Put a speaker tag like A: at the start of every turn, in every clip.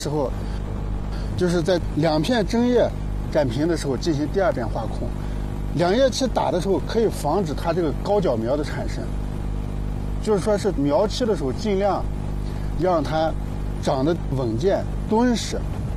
A: 时候，就是在2片针叶展平的时候进行第2遍化控。2叶期打的时候可以防止它这个高脚苗的产生，就是说是苗期的时候尽量让它长得稳健敦实。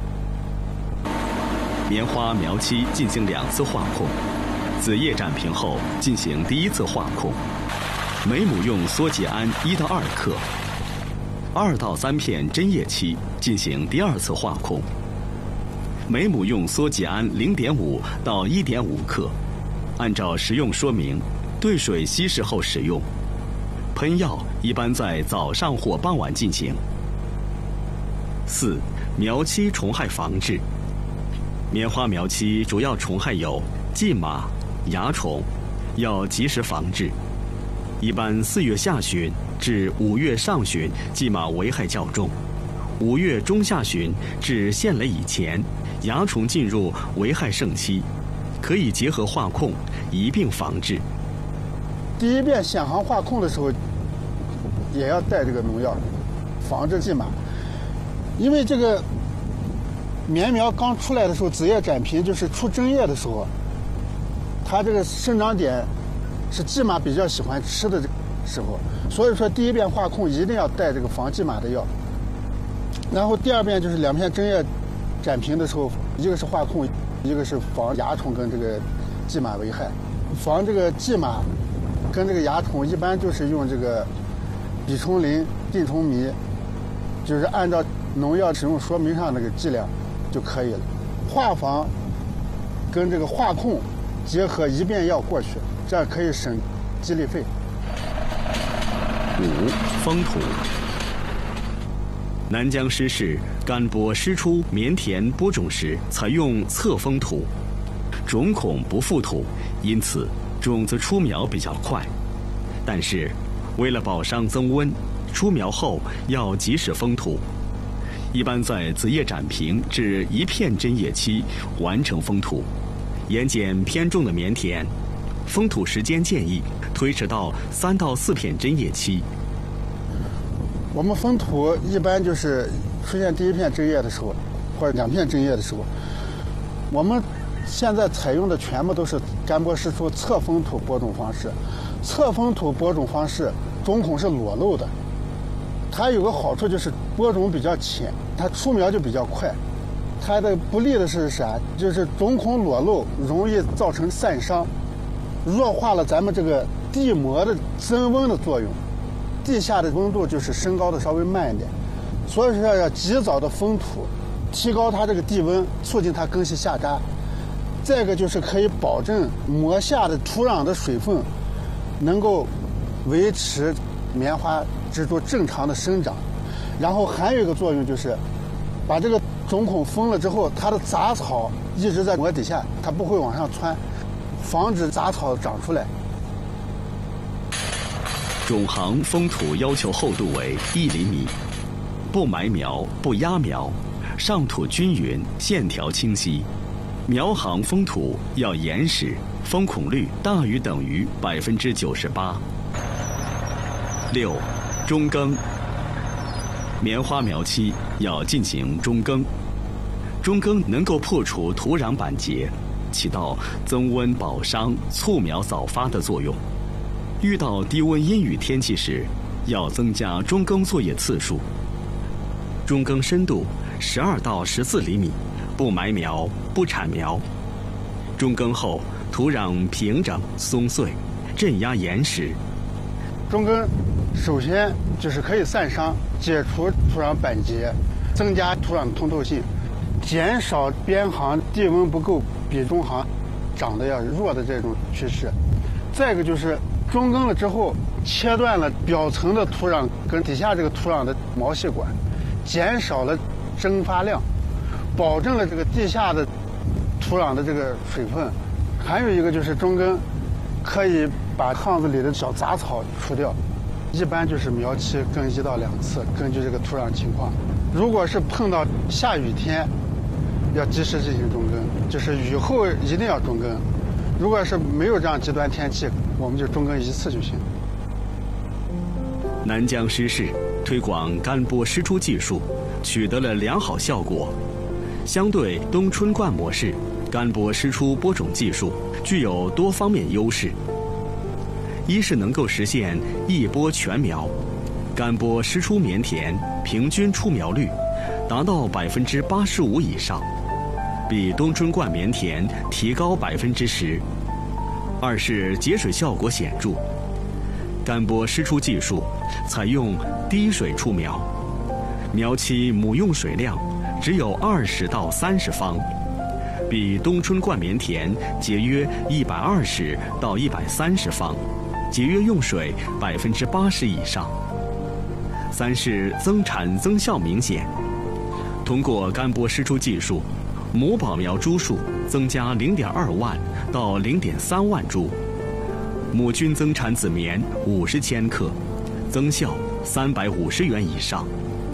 B: 棉花苗期进行2次化控，子叶展平后进行第1次化控，每亩用缩节胺1到2克。2到3片针叶期进行第2次化控，每亩用缩节胺0.5到1.5克。按照食用说明，兑水稀释后使用。喷药一般在早上或傍晚进行。4. 苗期虫害防治。棉花苗期主要虫害有蓟马、蚜虫，要及时防治。一般4月下旬至5月上旬蓟马危害较重，5月中下旬至现雷以前，蚜虫进入危害盛期。可以结合化控一并防治。
A: 第1遍显行化控的时候，也要带这个农药，防治蓟马。因为这个棉苗刚出来的时候，子叶展平就是出针叶的时候，它这个生长点是蓟马比较喜欢吃的时候，所以说第1遍化控一定要带这个防蓟马的药。然后第2遍就是2片针叶展平的时候，一个是化控，一个是防蚜虫跟这个蓟马危害。防这个蓟马跟这个蚜虫，一般就是用这个吡虫磷、定虫醚，就是按照农药使用说明上那个剂量就可以了。化防跟这个化控结合一遍药过去，这样可以省激励费。
B: 5. 封土。南江湿市干播湿出棉田播种时采用侧封土，种孔不覆土，因此种子出苗比较快。但是为了保墒增温，出苗后要及时封土。一般在子叶展平至1片针叶期完成封土。盐碱偏重的棉田，封土时间建议推迟到3到4片针叶期。
A: 我们封土一般就是出现第1片针叶的时候，或者2片针叶的时候，我们现在采用的全部都是干播湿出侧封土播种方式。侧封土播种方式种孔是裸露的，它有个好处就是播种比较浅，它出苗就比较快。它的不利的是啥？就是种孔裸露容易造成散伤，弱化了咱们这个地膜的增温的作用。地下的温度就是升高的稍微慢一点，所以说要及早的封土，提高它这个地温，促进它根系下扎。再一个就是可以保证膜下的土壤的水分能够维持棉花植株正常的生长。然后还有一个作用就是把这个种孔封了之后，它的杂草一直在膜底下，它不会往上窜，防止杂草长出来。
B: 种行封土要求厚度为1厘米，不埋苗，不压苗，上土均匀，线条清晰。苗行封土要严实，封孔率大于等于98%。6. 中耕。棉花苗期要进行中耕，中耕能够破除土壤板结，起到增温保墒、促苗早发的作用。遇到低温阴雨天气时，要增加中耕作业次数。中耕深度12到14厘米，不埋苗，不铲苗。中耕后土壤平整松碎，镇压岩石。
A: 中耕首先就是可以散伤，解除土壤板结，增加土壤通透性，减少边行地温不够比中行长得要弱的这种趋势。再一个就是中耕了之后，切断了表层的土壤跟底下这个土壤的毛细管，减少了蒸发量，保证了这个地下的土壤的这个水分。还有一个就是中耕可以把巷子里的小杂草除掉，一般就是苗期耕1到2次，根据这个土壤情况。如果是碰到下雨天，要及时进行中耕，就是雨后一定要中耕。如果是没有这样极端天气，我们就中耕1次就行。
B: 南江湿市推广干播湿出技术， 取得了良好效果。相对冬春灌模式，干播湿出播种技术具有多方面优势。一是能够实现一播全苗，干播湿出棉田平均出苗率达到85%以上，比冬春灌棉田提高10%。二是节水效果显著，干播湿出技术采用滴水出苗，苗期母用水量只有20到30方，比冬春灌棉田节约120到130方，节约用水80%以上。三是增产增效明显，通过干播湿出技术，母保苗株数增加0.2万到0.3万株，母均增产子棉50千克，增效350元以上。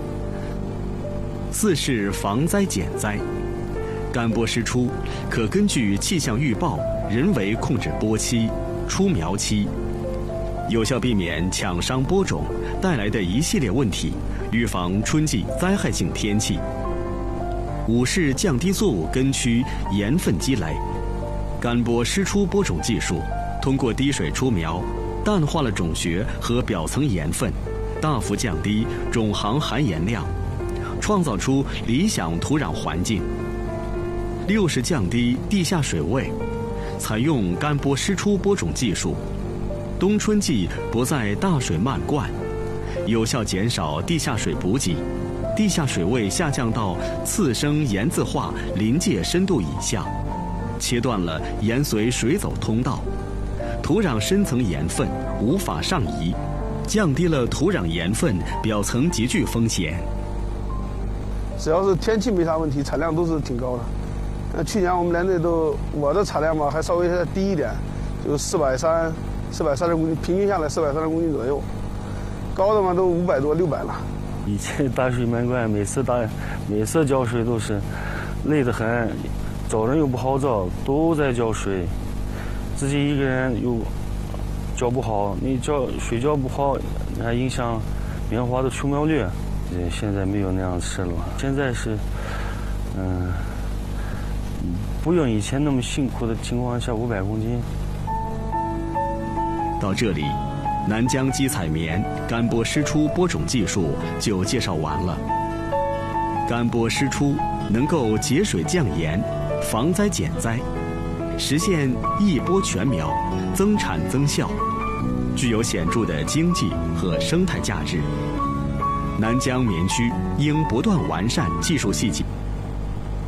B: 四是防灾减灾，干播湿出可根据气象预报人为控制播期、出苗期，有效避免抢伤播种带来的一系列问题，预防春季灾害性天气。五是降低作物根区盐分积累，干播湿出播种技术通过滴水出苗，淡化了种穴和表层盐分，大幅降低种行含盐量，创造出理想土壤环境。六是降低地下水位，采用干播湿出播种技术，冬春季不再大水漫灌，有效减少地下水补给，地下水位下降到次生盐渍化临界深度以下，切断了盐随水走通道，土壤深层盐分无法上移，降低了土壤盐分表层集聚风险。
C: 只要是天气没啥问题，产量都是挺高的。去年我们连队我的产量嘛还稍微再低一点，就430公斤，平均下来430公斤左右，高的嘛都500多600了。
D: 以前大水漫灌，每次浇水都是累得很，找人又不好找，都在浇水，自己一个人又浇不好，你水浇不好，还影响棉花的出苗率。现在没有那样的事了，现在是不用以前那么辛苦的情况下500公斤。
B: 到这里，南疆基采棉干播湿出播种技术就介绍完了。干播湿出能够节水降盐，防灾减灾，实现一播全苗，增产增效，具有显著的经济和生态价值。南疆棉区应不断完善技术细节。